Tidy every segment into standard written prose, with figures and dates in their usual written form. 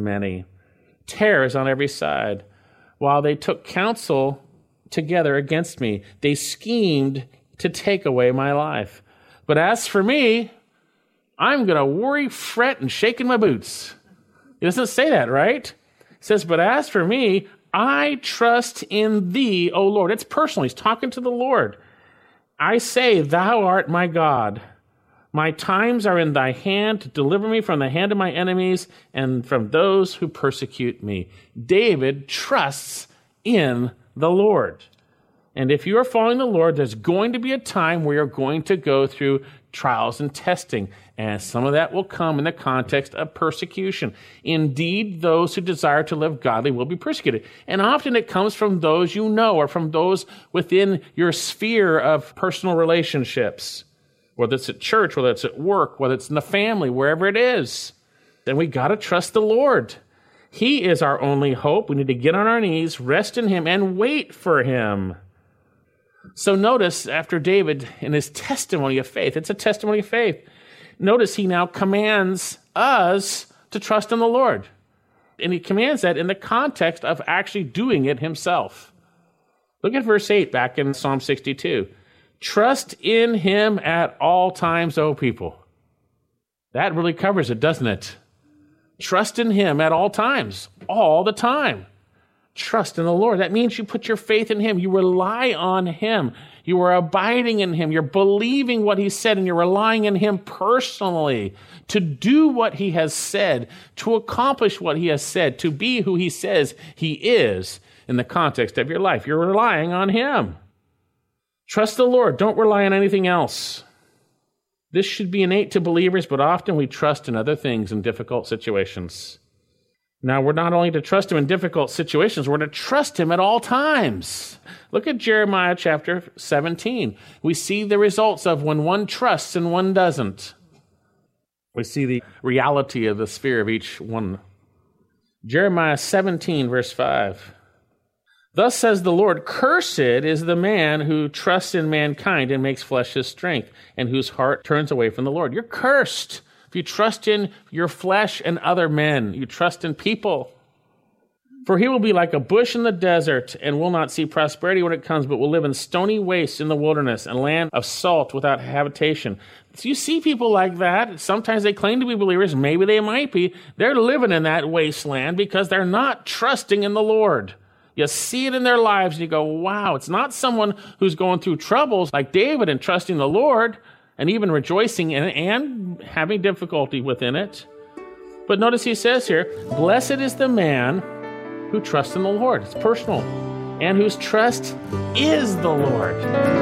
many. Terrors on every side. While they took counsel together against me, they schemed to take away my life. But as for me, I'm going to worry, fret, and shake in my boots. It doesn't say that, right? It says, but as for me, I trust in thee, O Lord. It's personal. He's talking to the Lord. I say, thou art my God. My times are in thy hand to deliver me from the hand of my enemies and from those who persecute me. David trusts in the Lord. And if you are following the Lord, there's going to be a time where you're going to go through trials and testing. And some of that will come in the context of persecution. Indeed, those who desire to live godly will be persecuted. And often it comes from those you know or from those within your sphere of personal relationships. Whether it's at church, whether it's at work, whether it's in the family, wherever it is. Then we got to trust the Lord. He is our only hope. We need to get on our knees, rest in him, and wait for him. So notice after David in his testimony of faith, it's a testimony of faith. Notice he now commands us to trust in the Lord. And he commands that in the context of actually doing it himself. Look at verse 8 back in Psalm 62. Trust in him at all times, O people. That really covers it, doesn't it? Trust in him at all times, all the time. Trust in the Lord. That means you put your faith in him. You rely on him. You are abiding in him. You're believing what he said, and you're relying on him personally to do what he has said, to accomplish what he has said, to be who he says he is in the context of your life. You're relying on him. Trust the Lord. Don't rely on anything else. This should be innate to believers, but often we trust in other things in difficult situations. Now, we're not only to trust him in difficult situations, we're to trust him at all times. Look at Jeremiah chapter 17. We see the results of when one trusts and one doesn't. We see the reality of the sphere of each one. Jeremiah 17, verse 5. Thus says the Lord, cursed is the man who trusts in mankind and makes flesh his strength, and whose heart turns away from the Lord. You're cursed if you trust in your flesh and other men. You trust in people. For he will be like a bush in the desert and will not see prosperity when it comes, but will live in stony wastes in the wilderness and land of salt without habitation. So you see people like that. Sometimes they claim to be believers. Maybe they might be. They're living in that wasteland because they're not trusting in the Lord. You see it in their lives and you go, wow, it's not someone who's going through troubles like David and trusting the Lord and even rejoicing in it and having difficulty within it. But notice he says here, blessed is the man who trusts in the Lord. It's personal. And whose trust is the Lord.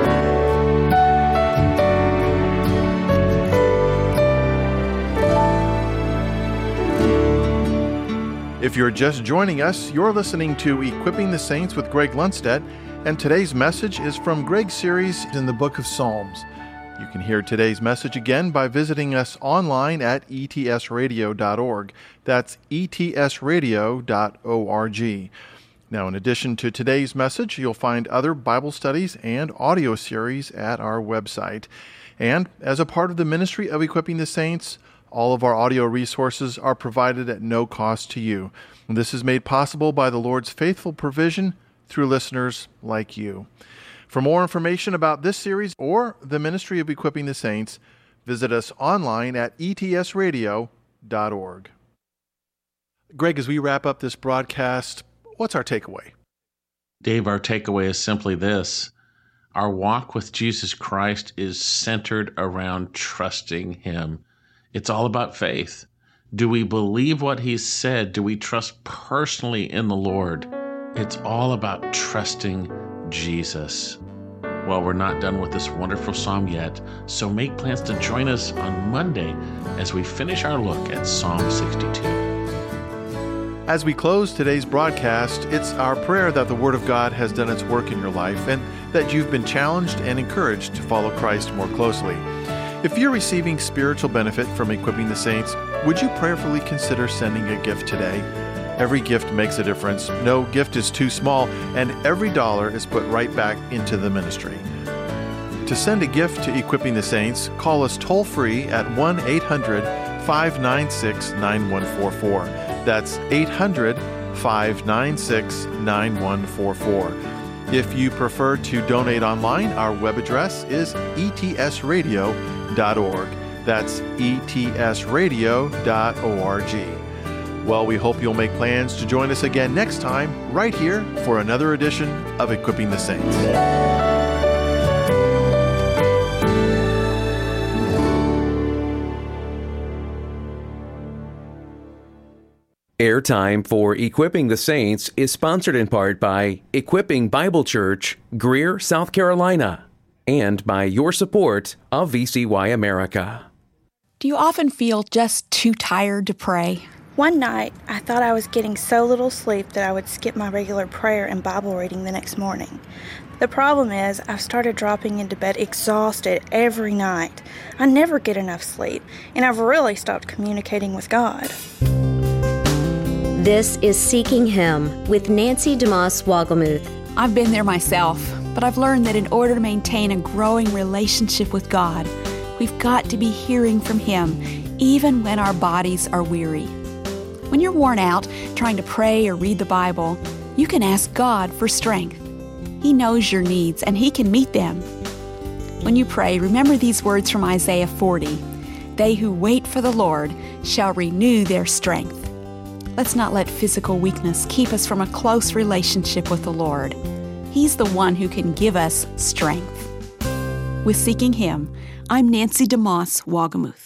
If you're just joining us, you're listening to Equipping the Saints with Greg Lundstedt, and today's message is from Greg's series in the book of Psalms. You can hear today's message again by visiting us online at etsradio.org. That's etsradio.org. Now, in addition to today's message, you'll find other Bible studies and audio series at our website. And as a part of the ministry of Equipping the Saints, all of our audio resources are provided at no cost to you. This is made possible by the Lord's faithful provision through listeners like you. For more information about this series or the ministry of Equipping the Saints, visit us online at etsradio.org. Greg, as we wrap up this broadcast, what's our takeaway? Dave, our takeaway is simply this. Our walk with Jesus Christ is centered around trusting him. It's all about faith. Do we believe what he said? Do we trust personally in the Lord? It's all about trusting Jesus. Well, we're not done with this wonderful psalm yet, so make plans to join us on Monday as we finish our look at Psalm 62. As we close today's broadcast, it's our prayer that the Word of God has done its work in your life and that you've been challenged and encouraged to follow Christ more closely. If you're receiving spiritual benefit from Equipping the Saints, would you prayerfully consider sending a gift today? Every gift makes a difference. No gift is too small, and every dollar is put right back into the ministry. To send a gift to Equipping the Saints, call us toll-free at 1-800-596-9144. That's 800-596-9144. If you prefer to donate online, our web address is etsradio.org. That's etsradio.org. Well, we hope you'll make plans to join us again next time, right here, for another edition of Equipping the Saints. Airtime for Equipping the Saints is sponsored in part by Equipping Bible Church, Greer, South Carolina, and by your support of VCY America. Do you often feel just too tired to pray? One night, I thought I was getting so little sleep that I would skip my regular prayer and Bible reading the next morning. The problem is, I've started dropping into bed exhausted every night. I never get enough sleep, and I've really stopped communicating with God. This is Seeking Him with Nancy DeMoss Wogelmuth. I've been there myself, but I've learned that in order to maintain a growing relationship with God, we've got to be hearing from Him, even when our bodies are weary. When you're worn out trying to pray or read the Bible, you can ask God for strength. He knows your needs, and He can meet them. When you pray, remember these words from Isaiah 40. They who wait for the Lord shall renew their strength. Let's not let physical weakness keep us from a close relationship with the Lord. He's the one who can give us strength. With Seeking Him, I'm Nancy DeMoss Wogelmuth.